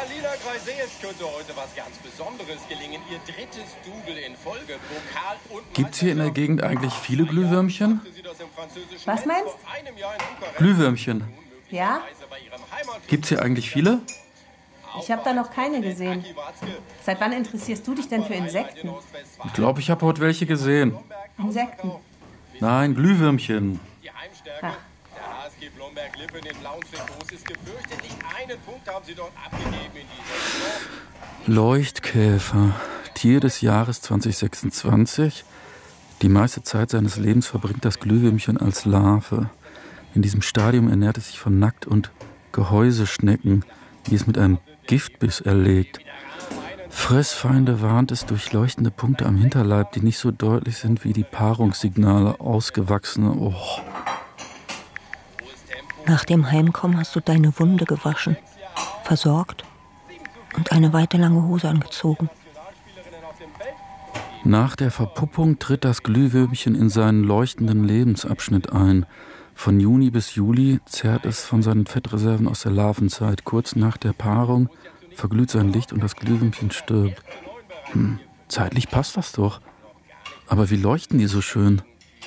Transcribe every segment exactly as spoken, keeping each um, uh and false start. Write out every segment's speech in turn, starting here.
Alina Kreisel könnte heute was ganz Besonderes gelingen. Ihr drittes Double in Folge. Pokal und Gibt's hier in der Gegend eigentlich viele Glühwürmchen? Was meinst du? Glühwürmchen. Ja? Gibt's hier eigentlich viele? Ich habe da noch keine gesehen. Seit wann interessierst du dich denn für Insekten? Ich glaube, ich habe heute welche gesehen. Insekten? Nein, Glühwürmchen. Ach. Leuchtkäfer, Tier des Jahres zwanzig sechsundzwanzig. Die meiste Zeit seines Lebens verbringt das Glühwürmchen als Larve. In diesem Stadium ernährt es sich von Nackt- und Gehäuseschnecken, die es mit einem Giftbiss erlegt. Fressfeinde warnt es durch leuchtende Punkte am Hinterleib, die nicht so deutlich sind wie die Paarungssignale, ausgewachsene. Oh. Nach dem Heimkommen hast du deine Wunde gewaschen, versorgt und eine weite lange Hose angezogen. Nach der Verpuppung tritt das Glühwürmchen in seinen leuchtenden Lebensabschnitt ein. Von Juni bis Juli zehrt es von seinen Fettreserven aus der Larvenzeit. Kurz nach der Paarung verglüht sein Licht und das Glühwürmchen stirbt. Hm, zeitlich passt das doch. Aber wie leuchten die so schön?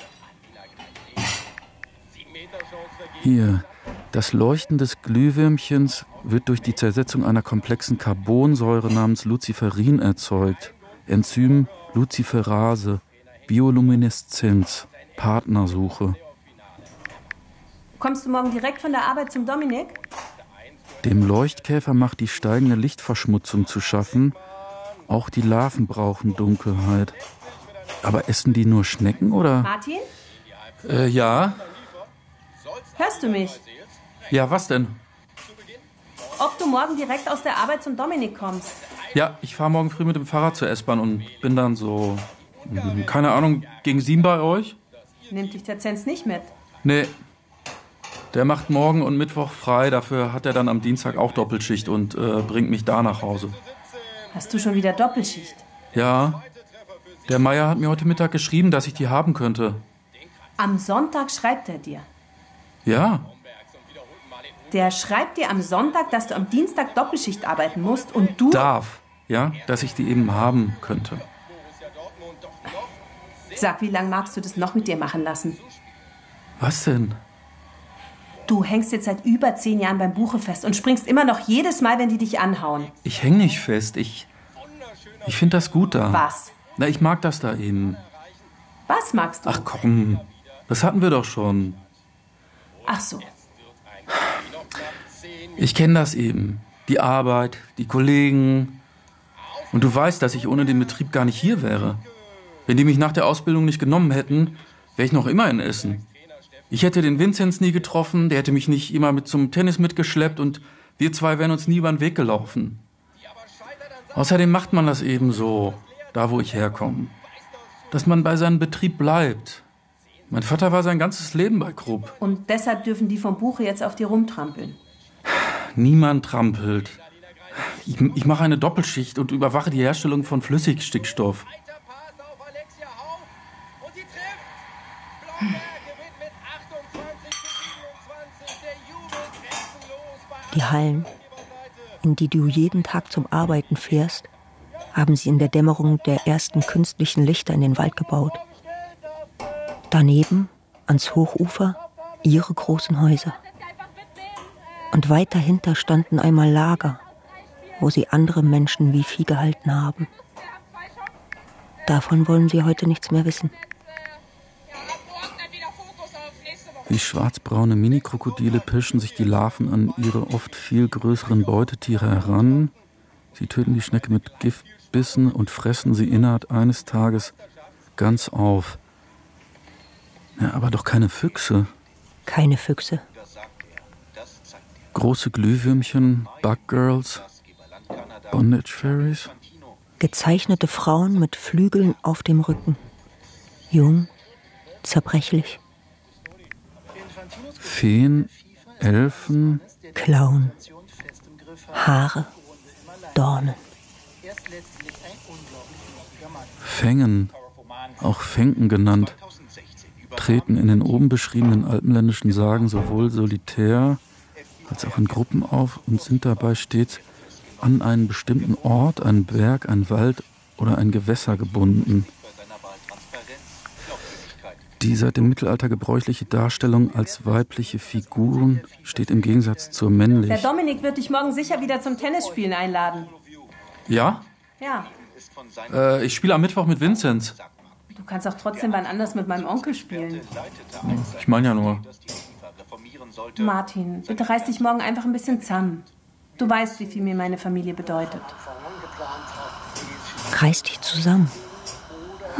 Hier, das Leuchten des Glühwürmchens wird durch die Zersetzung einer komplexen Carbonsäure namens Luciferin erzeugt. Enzym Luciferase, Biolumineszenz, Partnersuche. Kommst du morgen direkt von der Arbeit zum Dominik? Dem Leuchtkäfer macht die steigende Lichtverschmutzung zu schaffen. Auch die Larven brauchen Dunkelheit. Aber essen die nur Schnecken, oder? Martin? Äh, ja. Hörst du mich? Ja, was denn? Ob du morgen direkt aus der Arbeit zum Dominik kommst? Ja, ich fahre morgen früh mit dem Fahrrad zur S-Bahn und bin dann so, keine Ahnung, gegen sieben bei euch? Nimmt dich der Zenz nicht mit? Nee. Der macht morgen und Mittwoch frei, dafür hat er dann am Dienstag auch Doppelschicht und äh, bringt mich da nach Hause. Hast du schon wieder Doppelschicht? Ja. Der Meier hat mir heute Mittag geschrieben, dass ich die haben könnte. Am Sonntag schreibt er dir? Ja. Der schreibt dir am Sonntag, dass du am Dienstag Doppelschicht arbeiten musst und du... Darf, ja, dass ich die eben haben könnte. Sag, wie lange magst du das noch mit dir machen lassen? Was denn? Du hängst jetzt seit über zehn Jahren beim Buche fest und springst immer noch jedes Mal, wenn die dich anhauen. Ich häng nicht fest, ich... Ich finde das gut da. Was? Na, ich mag das da eben. Was magst du? Ach komm, das hatten wir doch schon. Ach so. Ich kenne das eben. Die Arbeit, die Kollegen. Und du weißt, dass ich ohne den Betrieb gar nicht hier wäre. Wenn die mich nach der Ausbildung nicht genommen hätten, wäre ich noch immer in Essen. Ich hätte den Vinzenz nie getroffen, der hätte mich nicht immer mit zum Tennis mitgeschleppt und wir zwei wären uns nie über den Weg gelaufen. Außerdem macht man das eben so, da wo ich herkomme. Dass man bei seinem Betrieb bleibt. Mein Vater war sein ganzes Leben bei Krupp. Und deshalb dürfen die vom Buche jetzt auf dir rumtrampeln. Niemand trampelt. Ich, ich mache eine Doppelschicht und überwache die Herstellung von Flüssigstickstoff. Die Hallen, in die du jeden Tag zum Arbeiten fährst, haben sie in der Dämmerung der ersten künstlichen Lichter in den Wald gebaut. Daneben, ans Hochufer, ihre großen Häuser. Und weit dahinter standen einmal Lager, wo sie andere Menschen wie Vieh gehalten haben. Davon wollen sie heute nichts mehr wissen. Wie schwarzbraune Mini-Krokodile pirschen sich die Larven an ihre oft viel größeren Beutetiere heran. Sie töten die Schnecke mit Giftbissen und fressen sie innerhalb eines Tages ganz auf. Ja, aber doch keine Füchse. Keine Füchse. Große Glühwürmchen, Bug-Girls, Bondage-Fairies. Gezeichnete Frauen mit Flügeln auf dem Rücken. Jung, zerbrechlich. Feen, Elfen, Clown, Haare, Dornen. Fängen, auch Fenken genannt, treten in den oben beschriebenen alpenländischen Sagen sowohl solitär als auch in Gruppen auf und sind dabei stets an einen bestimmten Ort, einen Berg, einen Wald oder ein Gewässer gebunden. Die seit dem Mittelalter gebräuchliche Darstellung als weibliche Figuren steht im Gegensatz zur männlichen. Der Dominik wird dich morgen sicher wieder zum Tennisspielen einladen. Ja? Ja. Äh, ich spiele am Mittwoch mit Vinzenz. Du kannst auch trotzdem wann anders mit meinem Onkel spielen. Ich meine ja nur. Martin, bitte reiß dich morgen einfach ein bisschen zusammen. Du weißt, wie viel mir meine Familie bedeutet. Reiß dich zusammen.